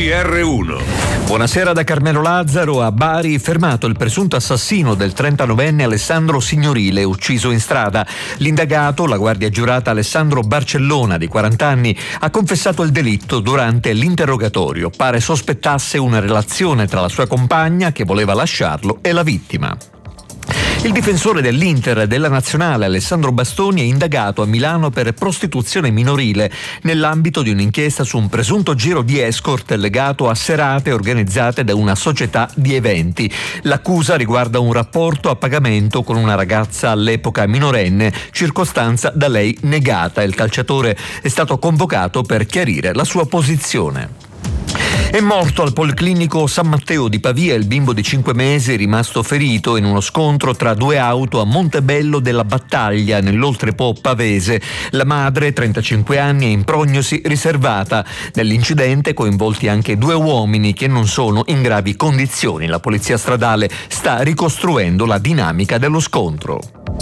GR1. Buonasera da Carmelo Lazzaro. A Bari, fermato il presunto assassino del 39enne Alessandro Signorile, ucciso in strada. L'indagato, la guardia giurata Alessandro Barcellona, di 40 anni, ha confessato il delitto durante l'interrogatorio. Pare sospettasse una relazione tra la sua compagna, che voleva lasciarlo, e la vittima. Il difensore dell'Inter e della Nazionale, Alessandro Bastoni, è indagato a Milano per prostituzione minorile nell'ambito di un'inchiesta su un presunto giro di escort legato a serate organizzate da una società di eventi. L'accusa riguarda un rapporto a pagamento con una ragazza all'epoca minorenne, circostanza da lei negata. Il calciatore è stato convocato per chiarire la sua posizione. È morto al Policlinico San Matteo di Pavia il bimbo di 5 mesi rimasto ferito in uno scontro tra due auto a Montebello della Battaglia, nell'Oltrepo pavese. La madre, 35 anni, è in prognosi riservata. Nell'incidente coinvolti anche 2 uomini che non sono in gravi condizioni. La polizia stradale sta ricostruendo la dinamica dello scontro.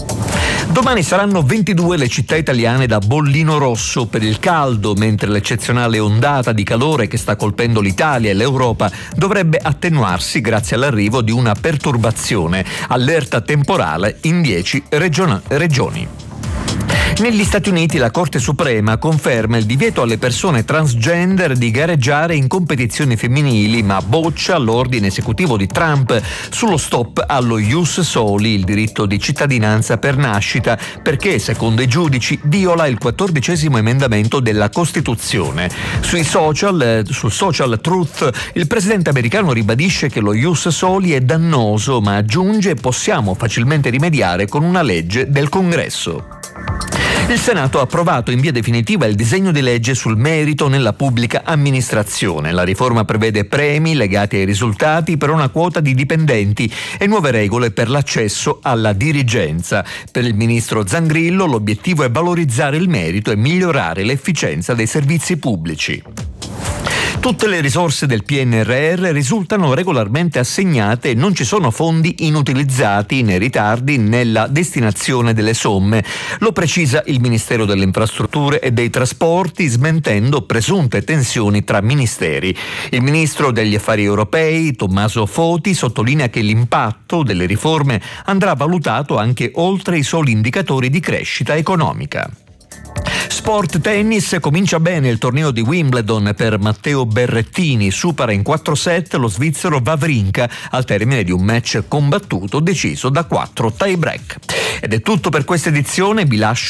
Domani saranno 22 le città italiane da bollino rosso per il caldo, mentre l'eccezionale ondata di calore che sta colpendo l'Italia e l'Europa dovrebbe attenuarsi grazie all'arrivo di una perturbazione. Allerta temporale in 10 regioni. Negli Stati Uniti la Corte Suprema conferma il divieto alle persone transgender di gareggiare in competizioni femminili, ma boccia l'ordine esecutivo di Trump sullo stop allo ius soli, il diritto di cittadinanza per nascita, perché, secondo i giudici, viola il 14° emendamento della Costituzione. Sul social Truth, il presidente americano ribadisce che lo ius soli è dannoso, ma aggiunge: possiamo facilmente rimediare con una legge del Congresso. Il Senato ha approvato in via definitiva il disegno di legge sul merito nella pubblica amministrazione. La riforma prevede premi legati ai risultati per una quota di dipendenti e nuove regole per l'accesso alla dirigenza. Per il ministro Zangrillo l'obiettivo è valorizzare il merito e migliorare l'efficienza dei servizi pubblici. Tutte le risorse del PNRR risultano regolarmente assegnate e non ci sono fondi inutilizzati né ritardi nella destinazione delle somme. Lo precisa il Ministero delle Infrastrutture e dei Trasporti, smentendo presunte tensioni tra ministeri. Il Ministro degli Affari Europei, Tommaso Foti, sottolinea che l'impatto delle riforme andrà valutato anche oltre i soli indicatori di crescita economica. Sport tennis, comincia bene il torneo di Wimbledon per Matteo Berrettini, supera in 4 set lo svizzero Wawrinka al termine di un match combattuto deciso da 4 tie break. Ed è tutto per questa edizione, vi lascio